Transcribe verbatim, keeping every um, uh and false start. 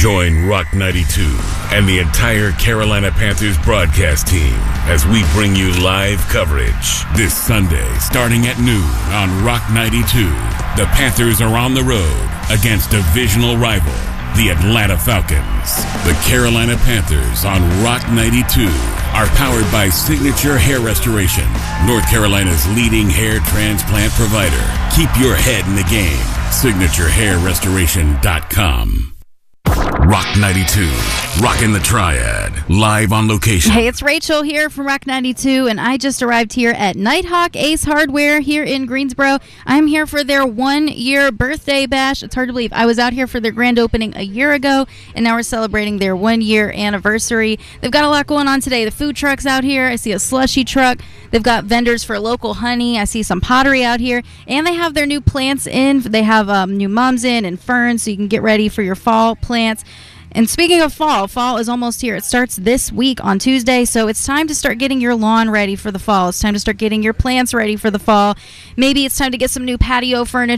Join Rock ninety-two and the entire Carolina Panthers broadcast team as we bring you live coverage this Sunday starting at noon on Rock ninety-two. The Panthers are on the road against divisional rival, the Atlanta Falcons. The Carolina Panthers on Rock ninety-two are powered by Signature Hair Restoration, North Carolina's leading hair transplant provider. Keep your head in the game. signature hair restoration dot com. Rock ninety-two, rockin' the Triad, live on location. Hey, it's Rachel here from Rock ninety-two, and I just arrived here at Nighthawk Ace Hardware here in Greensboro. I'm here for their one-year birthday bash. It's hard to believe. I was out here for their grand opening a year ago, and now we're celebrating their one-year anniversary. They've got a lot going on today. The food truck's out here. I see a slushy truck. They've got vendors for local honey. I see some pottery out here, and they have their new plants in. They have um, new mums in and ferns, so you can get ready for your fall plants. And speaking of fall, fall is almost here. It starts this week on Tuesday, so it's time to start getting your lawn ready for the fall. It's time to start getting your plants ready for the fall. Maybe it's time to get some new patio furniture.